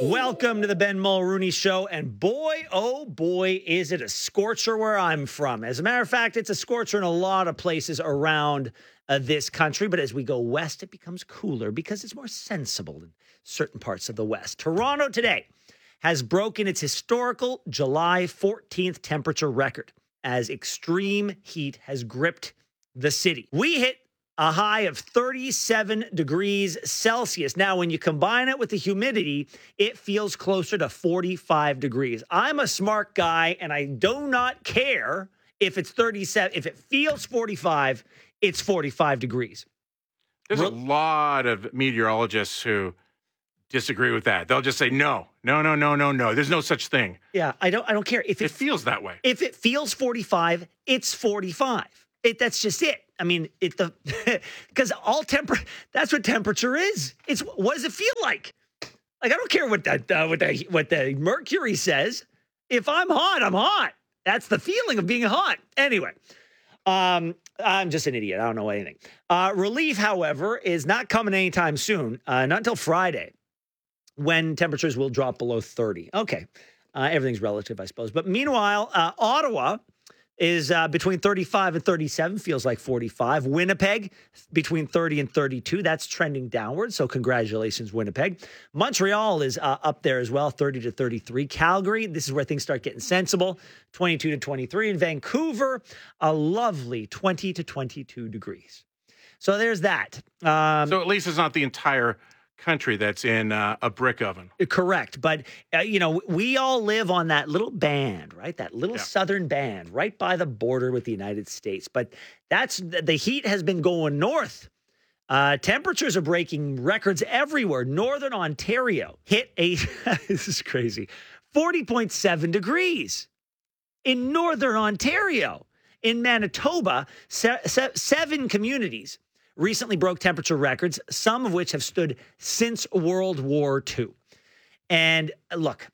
Welcome to the Ben Mulrooney Show, and boy, oh boy, is it a scorcher where I'm from. As a matter of fact, it's a scorcher in a lot of places around this country, but as we go west, it becomes cooler because it's more sensible in certain parts of the West. Toronto today has broken its historical July 14th temperature record as extreme heat has gripped the city. We hit a high of 37 degrees Celsius. Now, when you combine it with the humidity, it feels closer to 45 degrees. I'm a smart guy, and I do not care if it's 37. If it feels 45, it's 45 degrees. There's a lot of meteorologists who disagree with that. They'll just say, no. There's no such thing. Yeah, I don't care. If it feels that way. If it feels 45, it's 45. That's just it. I mean, because that's what temperature is. It's what does it feel like? Like, I don't care what the mercury says. If I'm hot, I'm hot. That's the feeling of being hot. Anyway, I'm just an idiot. I don't know anything. Relief, however, is not coming anytime soon. Not until Friday, when temperatures will drop below 30. Okay, everything's relative, I suppose. But meanwhile, Ottawa is between 35 and 37, feels like 45. Winnipeg, between 30 and 32. That's trending downward, so congratulations, Winnipeg. Montreal is up there as well, 30 to 33. Calgary, this is where things start getting sensible, 22 to 23. And Vancouver, a lovely 20 to 22 degrees. So there's that. So at least it's not the entire country that's in a brick oven. Correct. But, we all live on that little band, right? That little southern band right by the border with the United States. But the heat has been going north. Temperatures are breaking records everywhere. Northern Ontario hit this is crazy, 40.7 degrees in Northern Ontario. In Manitoba, 7 communities recently broke temperature records, some of which have stood since World War II. And look,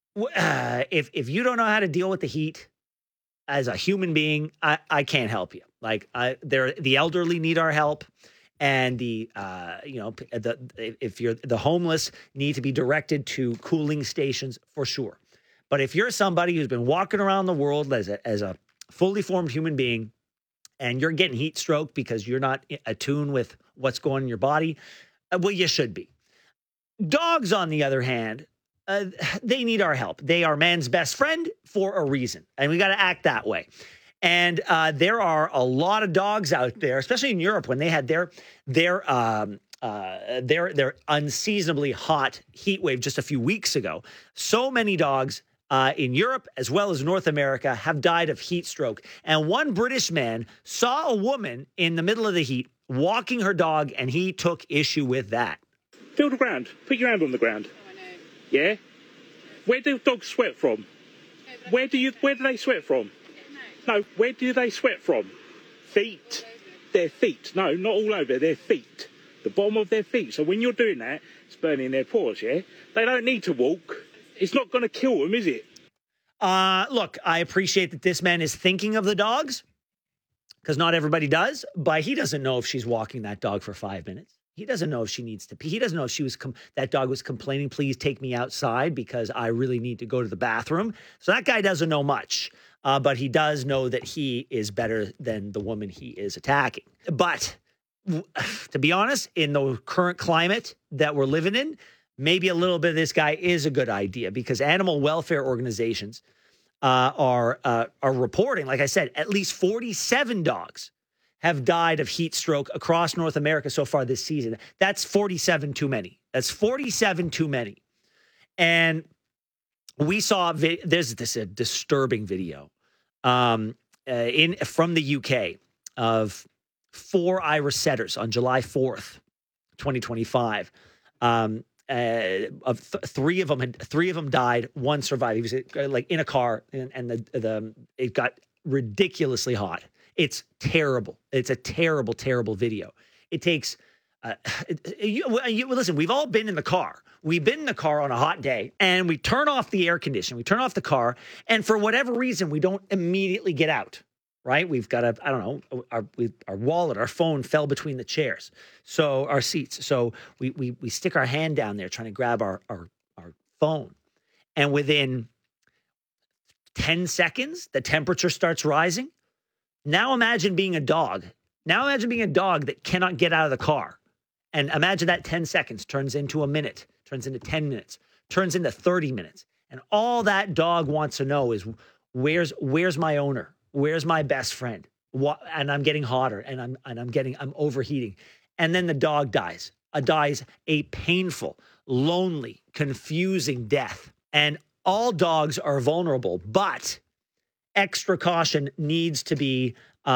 if you don't know how to deal with the heat as a human being, I can't help you. Like, the elderly need our help, and if you're the homeless need to be directed to cooling stations for sure. But if you're somebody who's been walking around the world as a fully formed human being, and you're getting heat stroke because you're not attuned with what's going on in your body, well, you should be. Dogs, on the other hand, they need our help. They are man's best friend for a reason, and we got to act that way. And there are a lot of dogs out there, especially in Europe, when they had their unseasonably hot heat wave just a few weeks ago. So many dogs in Europe, as well as North America, have died of heat stroke. And one British man saw a woman in the middle of the heat walking her dog, and he took issue with that. Feel the ground. Put your hand on the ground. Oh, I know. Yeah? Where do dogs sweat from? No, where do they sweat from? No, where do they sweat from? Feet. Their feet. No, not all over. Their feet. The bottom of their feet. So when you're doing that, it's burning their paws, yeah? They don't need to walk. It's not going to kill them, is it? Look, I appreciate that this man is thinking of the dogs, because not everybody does, but he doesn't know if she's walking that dog for 5 minutes. He doesn't know if she needs to pee. He doesn't know if that dog was complaining, please take me outside because I really need to go to the bathroom. So that guy doesn't know much, but he does know that he is better than the woman he is attacking. But to be honest, in the current climate that we're living in, maybe a little bit of this guy is a good idea, because animal welfare organizations are reporting, like I said, at least 47 dogs have died of heat stroke across North America so far this season. That's 47 too many. That's 47 too many. And we saw there's a disturbing video from the UK of 4 Irish setters on July 4th, 2025. Three of them died. One survived. He was like in a car, and it got ridiculously hot. It's terrible. It's a terrible, terrible video. It takes. Listen, we've all been in the car. We've been in the car on a hot day, and we turn off the air conditioning. We turn off the car, and for whatever reason, we don't immediately get out. Right? We've got our wallet, our phone fell between the chairs, so our seats. So we stick our hand down there trying to grab our phone. And within 10 seconds, the temperature starts rising. Now imagine being a dog. Now imagine being a dog that cannot get out of the car. And imagine that 10 seconds turns into a minute, turns into 10 minutes, turns into 30 minutes. And all that dog wants to know is, where's my owner? Where's my best friend? And I'm getting hotter and I'm overheating. And then the dog dies. Dies a painful, lonely, confusing death. And all dogs are vulnerable, but extra caution needs to be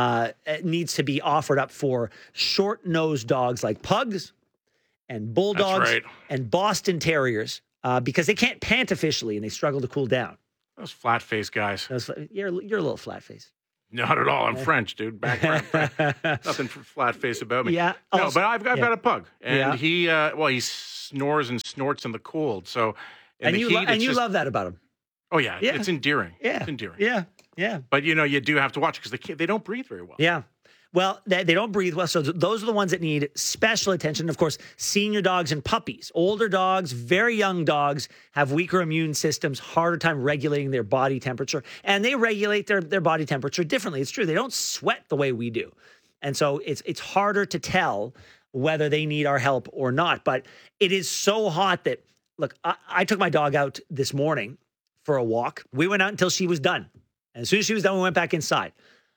offered up for short-nosed dogs like pugs and bulldogs and Boston Terriers because they can't pant efficiently and they struggle to cool down. Those flat-faced guys. You're a little flat-faced. Not at all. I'm French, dude. Background. Nothing flat-faced about me. Yeah. No, but I've got a pug, and he snores and snorts in the cold. So, you love that about him. Oh yeah, it's endearing. Yeah, it's endearing. Yeah. But you do have to watch because they don't breathe very well. Yeah. Well, they don't breathe well. So those are the ones that need special attention. Of course, senior dogs and puppies. Older dogs, very young dogs have weaker immune systems, harder time regulating their body temperature. And they regulate their body temperature differently. It's true. They don't sweat the way we do. And so it's harder to tell whether they need our help or not. But it is so hot that, look, I took my dog out this morning for a walk. We went out until she was done. And as soon as she was done, we went back inside.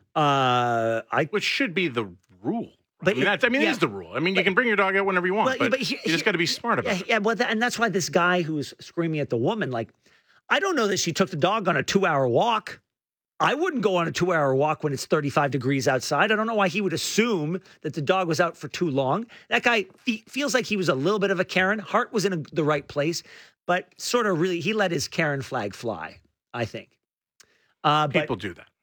Which should be the rule. But it is the rule. You can bring your dog out whenever you want, but you just got to be smart about it. Yeah, and that's why this guy who was screaming at the woman, I don't know that she took the dog on a 2-hour walk. I wouldn't go on a 2-hour walk when it's 35 degrees outside. I don't know why he would assume that the dog was out for too long. That guy feels like he was a little bit of a Karen. Heart was in the right place, but sort of really, he let his Karen flag fly, I think. People do that.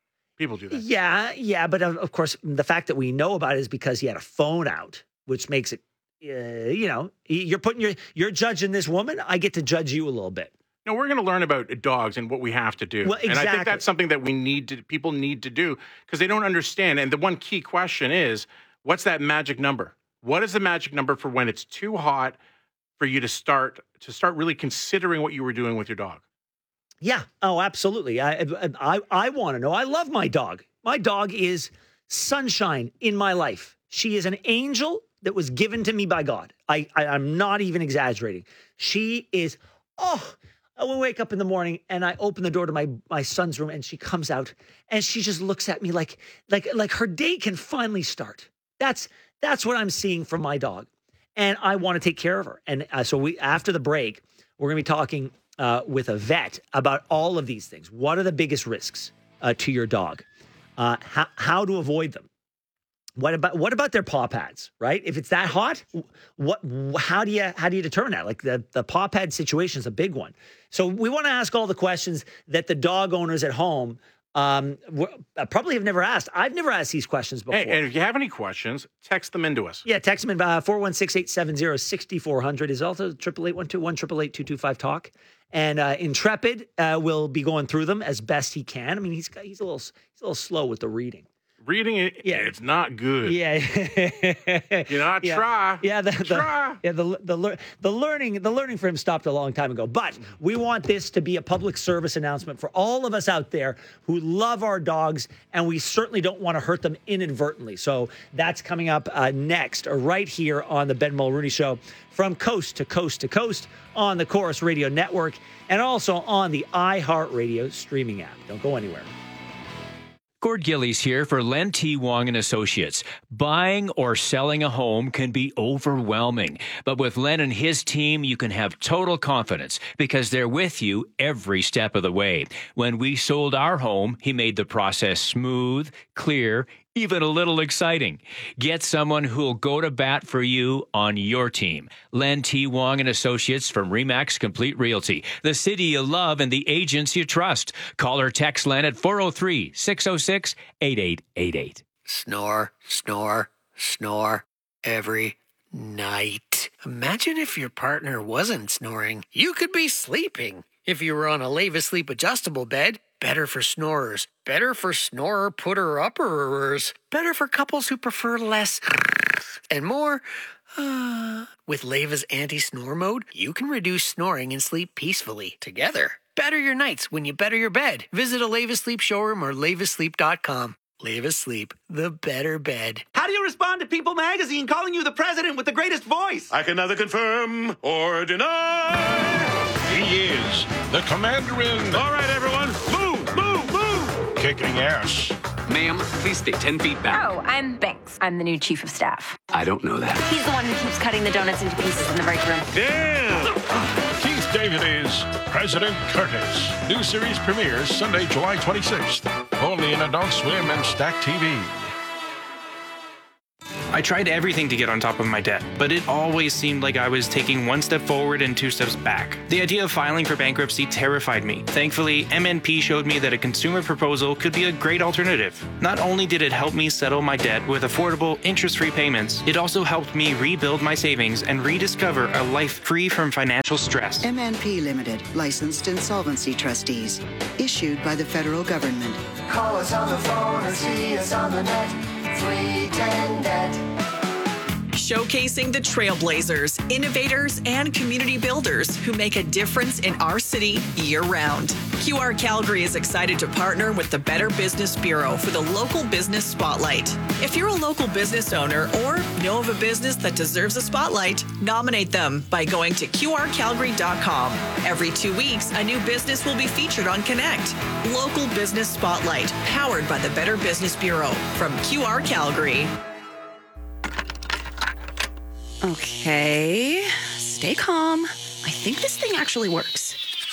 Yeah, but of course, the fact that we know about it is because he had a phone out, which makes it, you're judging this woman. I get to judge you a little bit. No, we're going to learn about dogs and what we have to do. Well, exactly. And I think that's something that people need to do because they don't understand. And the one key question is, what's that magic number? What is the magic number for when it's too hot for you to start really considering what you were doing with your dog? Yeah. Oh, absolutely. I want to know. I love my dog. My dog is sunshine in my life. She is an angel that was given to me by God. I'm not even exaggerating. She is, I will wake up in the morning and I open the door to my son's room and she comes out and she just looks at me like her day can finally start. That's what I'm seeing from my dog. And I want to take care of her. And so after the break, we're going to be talking with a vet about all of these things. What are the biggest risks to your dog? How to avoid them? What about their paw pads? Right? If it's that hot, how do you determine that? Like the paw pad situation is a big one. So we want to ask all the questions that the dog owners at home probably have never asked. I've never asked these questions before. Hey, and if you have any questions, text them into us. Yeah, text them in 416-870-6400 is also 888-121-888-225-TALK. And Intrepid will be going through them as best he can. He's a little slow with the reading. Reading it, it's not good. Yeah, try. Yeah, try. The learning for him stopped a long time ago. But we want this to be a public service announcement for all of us out there who love our dogs, and we certainly don't want to hurt them inadvertently. So that's coming up next, right here on the Ben Mulrooney Show, from coast to coast to coast on the Chorus Radio Network, and also on the iHeartRadio streaming app. Don't go anywhere. Gord Gillies here for Len T. Wong and Associates. Buying or selling a home can be overwhelming, but with Len and his team, you can have total confidence because they're with you every step of the way. When we sold our home, he made the process smooth, clear, even a little exciting. Get someone who'll go to bat for you on your team. Len T. Wong and Associates from RE/MAX Complete Realty. The city you love and the agents you trust. Call or text Len at 403-606-8888. Snore, snore, snore every night. Imagine if your partner wasn't snoring. You could be sleeping. If you were on a Leva Sleep adjustable bed, better for snorers. Better for snorer putter-upperers. Better for couples who prefer less breath, and more. With Leva's anti-snore mode, you can reduce snoring and sleep peacefully together. Better your nights when you better your bed. Visit a Leva Sleep showroom or levasleep.com. Leva Sleep, the better bed. How do you respond to People magazine calling you the president with the greatest voice? I can neither confirm or deny. He is the commander-in. All right, everyone, move, move, move. Kicking ass. Ma'am, please stay 10 feet back. Oh, I'm Banks. I'm the new chief of staff. I don't know that. He's the one who keeps cutting the donuts into pieces in the break room. Damn. Keith David is President Curtis. New series premieres Sunday, July 26th. Only in Adult Swim and Stack TV. I tried everything to get on top of my debt, but it always seemed like I was taking one step forward and two steps back. The idea of filing for bankruptcy terrified me. Thankfully, MNP showed me that a consumer proposal could be a great alternative. Not only did it help me settle my debt with affordable, interest-free payments, it also helped me rebuild my savings and rediscover a life free from financial stress. MNP Limited, licensed insolvency trustees, issued by the federal government. Call us on the phone or see us on the net. 310-NET. Showcasing the trailblazers, innovators, and community builders who make a difference in our city year-round. QR Calgary is excited to partner with the Better Business Bureau for the Local Business Spotlight. If you're a local business owner or know of a business that deserves a spotlight, nominate them by going to qrcalgary.com. Every 2 weeks, a new business will be featured on Connect. Local Business Spotlight, powered by the Better Business Bureau from QR Calgary. Okay, stay calm. I think this thing actually works.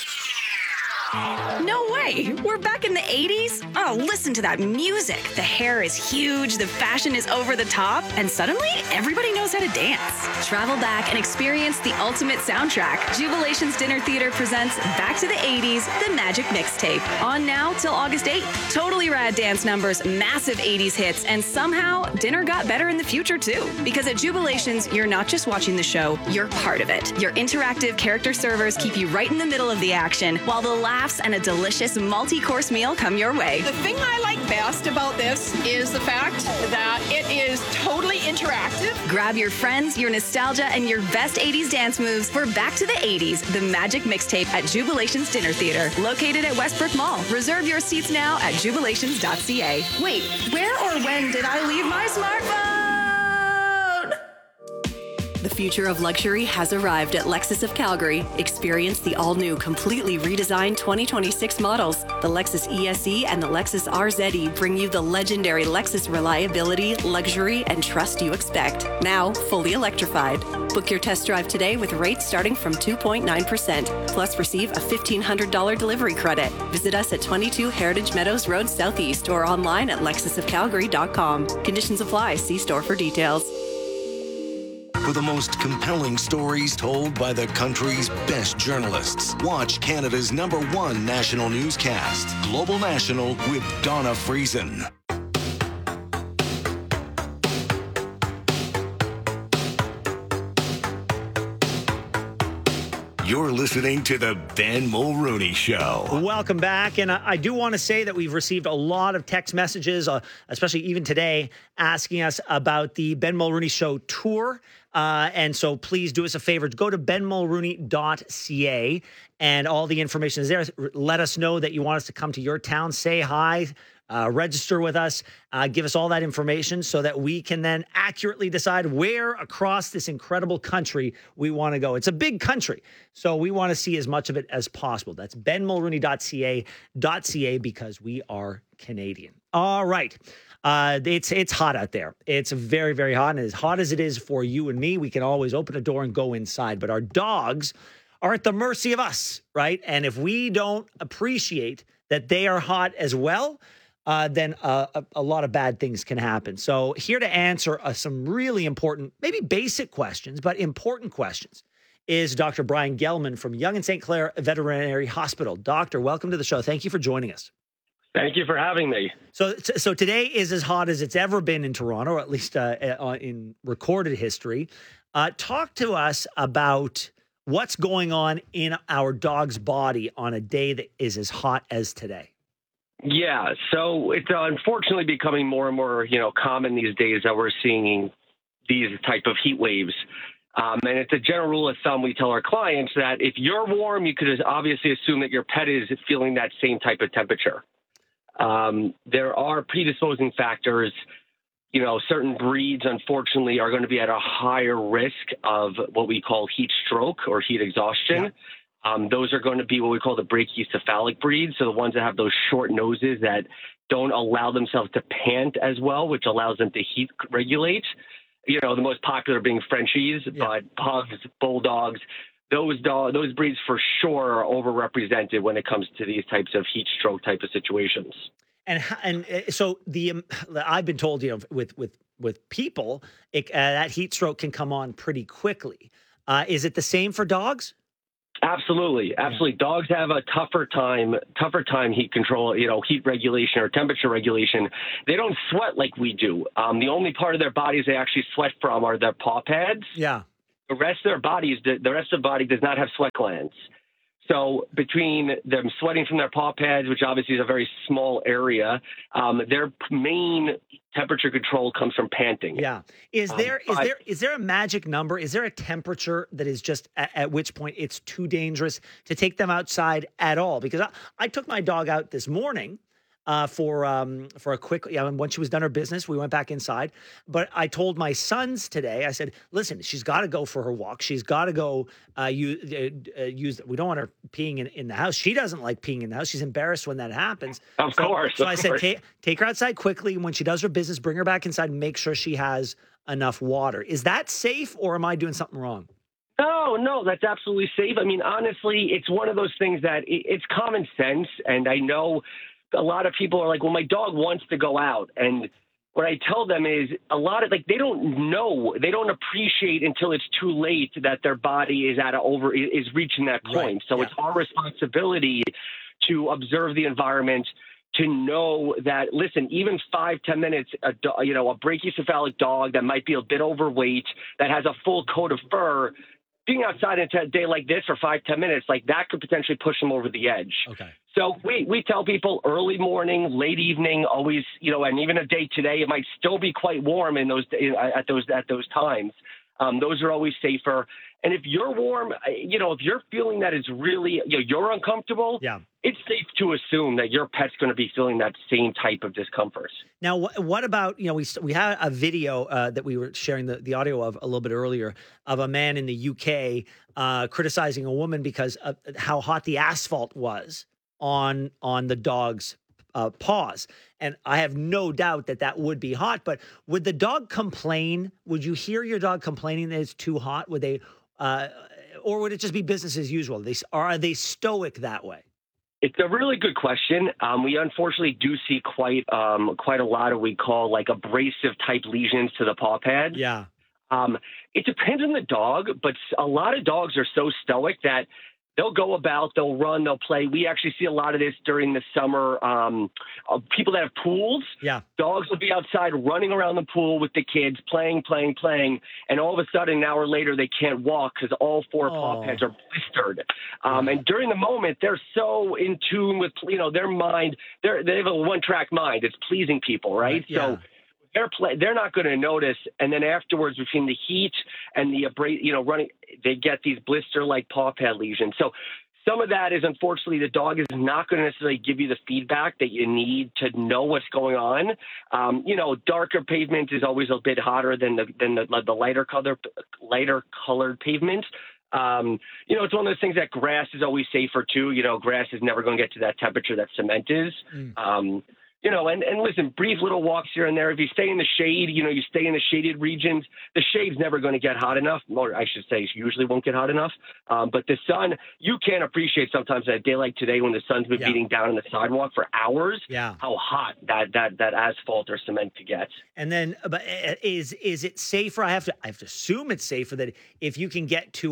No way! We're back in the 80s? Oh, listen to that music. The hair is huge, the fashion is over the top, and suddenly everybody knows how to dance. Travel back and experience the ultimate soundtrack. Jubilation's Dinner Theater presents Back to the 80s, The Magic Mixtape. On now till August 8th. Totally rad dance numbers, massive 80s hits, and somehow dinner got better in the future too. Because at Jubilations, you're not just watching the show, you're part of it. Your interactive character servers keep you right in the middle of the action, while the laughs and a delicious multi-course meal come your way. The thing I like best about this is the fact that it is totally interactive. Grab your friends, your nostalgia, and your best 80s dance moves for Back to the 80s, The Magic Mixtape at Jubilations Dinner Theater, located at Westbrook Mall. Reserve your seats now at jubilations.ca. Wait, where or when did I leave my smartphone? The future of luxury has arrived at Lexus of Calgary. Experience the all-new, completely redesigned 2026 models. The Lexus ESE and the Lexus RZE bring you the legendary Lexus reliability, luxury, and trust you expect. Now, fully electrified. Book your test drive today with rates starting from 2.9%. Plus, receive a $1,500 delivery credit. Visit us at 22 Heritage Meadows Road Southeast or online at lexusofcalgary.com. Conditions apply. See store for details. For the most compelling stories told by the country's best journalists, watch Canada's #1 national newscast, Global National with Donna Friesen. You're listening to the Ben Mulrooney Show. Welcome back. And I do want to say that we've received a lot of text messages, especially even today, asking us about the Ben Mulrooney Show tour. And so please do us a favor. Go to benmulrooney.ca and all the information is there. Let us know that you want us to come to your town. Say hi. Register with us, give us all that information so that we can then accurately decide where across this incredible country we want to go. It's a big country, so we want to see as much of it as possible. That's benmulrooney.ca because we are Canadian. All right. It's hot out there. It's very, very hot. And as hot as it is for you and me, we can always open a door and go inside. But our dogs are at the mercy of us, right? And if we don't appreciate that they are hot as well, then a lot of bad things can happen. So here to answer some really important, maybe basic questions, but important questions is Dr. Brian Gelman from Yonge and St. Clair Veterinary Hospital. Doctor, welcome to the show. Thank you for joining us. Thank you for having me. So today is as hot as it's ever been in Toronto, or at least in recorded history. Talk to us about what's going on in our dog's body on a day that is as hot as today. Yeah, so it's unfortunately becoming more and more, common these days that we're seeing these type of heat waves. And it's a general rule of thumb we tell our clients that if you're warm, you could obviously assume that your pet is feeling that same type of temperature. There are predisposing factors. You know, certain breeds, unfortunately, are going to be at a higher risk of what we call heat stroke or heat exhaustion. Yeah. Those are going to be what we call the brachycephalic breeds, so the ones that have those short noses that don't allow themselves to pant as well, which allows them to heat regulate. You know, the most popular being Frenchies, but pugs, bulldogs, those breeds for sure are overrepresented when it comes to these types of heat stroke type of situations. And so I've been told, you know, with people, that heat stroke can come on pretty quickly. Is it the same for dogs? Absolutely. Yeah. Dogs have a tougher time heat control, you know, heat regulation or temperature regulation. They don't sweat like we do. The only part of their bodies they actually sweat from are their paw pads. Yeah. The rest of their bodies, the rest of the body does not have sweat glands. So between them sweating from their paw pads, which obviously is a very small area, their main temperature control comes from panting. Yeah. Is there a magic number? Is there a temperature that is just at which point it's too dangerous to take them outside at all? Because I took my dog out this morning for a quick, when she was done her business, we went back inside. But I told my sons today, I said, listen, she's got to go for her walk. She's got to go use, we don't want her peeing in the house. She doesn't like peeing in the house. She's embarrassed when that happens. Of course. So I said, take her outside quickly. And when she does her business, bring her back inside and make sure she has enough water. Is that safe, or am I doing something wrong? No, that's absolutely safe. I mean, honestly, it's one of those things that it's common sense. And I know a lot of people are like, well, my dog wants to go out. And what I tell them is they don't know, they don't appreciate until it's too late that their body is reaching that point. Right. So it's our responsibility to observe the environment, to know that, listen, even 5-10 minutes, a brachycephalic dog that might be a bit overweight, that has a full coat of fur, being outside in a day like this for 5-10 minutes, like that could potentially push them over the edge. Okay. So we tell people early morning, late evening, always, and even a day today, it might still be quite warm at those times. Those are always safer. And if you're warm, if you're feeling that it's really, you're uncomfortable, it's safe to assume that your pet's going to be feeling that same type of discomfort. Now, what about, we had a video that we were sharing the audio of a little bit earlier of a man in the UK criticizing a woman because of how hot the asphalt was on the dog's paws. And I have no doubt that would be hot, but would the dog complain? Would you hear your dog complaining that it's too hot? Would they, or would it just be business as usual? Are they stoic that way? It's a really good question. We unfortunately do see quite a lot of what we call like abrasive type lesions to the paw pads. Yeah. It depends on the dog, but a lot of dogs are so stoic that they'll go about, they'll run, they'll play. We actually see a lot of this during the summer. People that have pools, dogs will be outside running around the pool with the kids, playing. And all of a sudden, an hour later, they can't walk because all four paw pads are blistered. And during the moment, they're so in tune with, their mind. They have a one-track mind. It's pleasing people, right? Yeah. So they're not going to notice. And then afterwards, between the heat and the running, they get these blister-like paw pad lesions. So some of that is, unfortunately, the dog is not going to necessarily give you the feedback that you need to know what's going on. Darker pavement is always a bit hotter than the lighter colored pavement. It's one of those things that grass is always safer too. Grass is never going to get to that temperature that cement is. And listen, brief little walks here and there. If you stay in the shade, you stay in the shaded regions, the shade's never going to get hot enough, or I should say usually won't get hot enough. But the sun, you can't appreciate sometimes on a day like today when the sun's been beating down on the sidewalk for hours, how hot that asphalt or cement could get. And then, but is it safer? I have to assume it's safer that if you can get to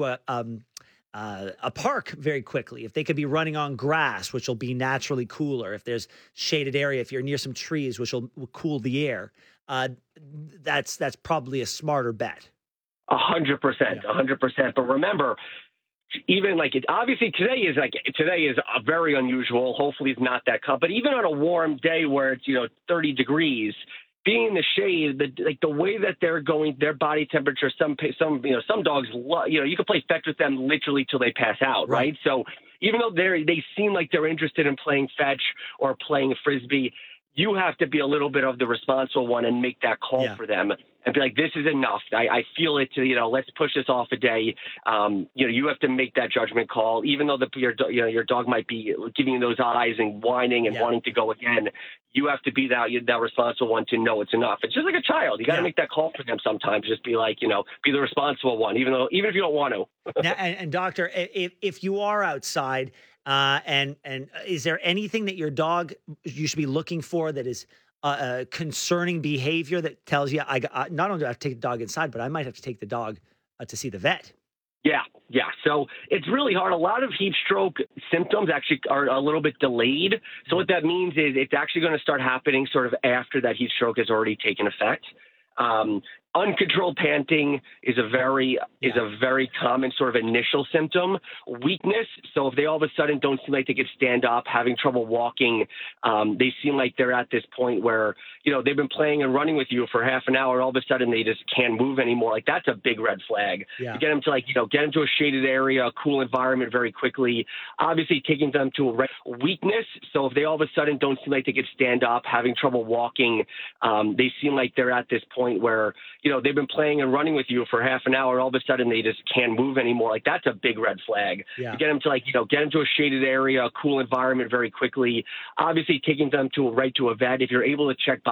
a park very quickly, if they could be running on grass, which will be naturally cooler, if there's shaded area, if you're near some trees, which will cool the air, that's probably a smarter bet. 100%, 100%. But remember, even obviously today is a very unusual. Hopefully it's not that cold, but even on a warm day where it's 30 degrees, being in the shade, the way that they're going, their body temperature, some dogs, you can play fetch with them literally till they pass out, right? So even though they seem like they're interested in playing fetch or playing Frisbee, you have to be a little bit of the responsible one and make that call for them and be like, this is enough. I feel it. Let's push this off a day. You have to make that judgment call, even though your dog might be giving you those eyes and whining and wanting to go again. You have to be that responsible one to know it's enough. It's just like a child. You got to make that call for them sometimes. Just be like, be the responsible one, even if you don't want to. Now, and doctor, if you are outside, and is there anything that your dog you should be looking for that is concerning behavior that tells you not only do I have to take the dog inside, but I might have to take the dog to see the vet? Yeah. So it's really hard. A lot of heat stroke symptoms actually are a little bit delayed. So what that means is it's actually going to start happening sort of after that heat stroke has already taken effect. Uncontrolled panting is a very common sort of initial symptom. Weakness. So if they all of a sudden don't seem like they could stand up, having trouble walking, they seem like they're at this point where, they've been playing and running with you for half an hour. All of a sudden they just can't move anymore. Like that's a big red flag. To get them to get them to a shaded area, a cool environment very quickly. Obviously taking them to a weakness. So if they all of a sudden don't seem like they could stand up, having trouble walking, they seem like they're at this point where, they've been playing and running with you for half an hour. All of a sudden they just can't move anymore. Like that's a big red flag. To get them to get them to a shaded area, a cool environment very quickly. Obviously taking them to a vet. If you're able to check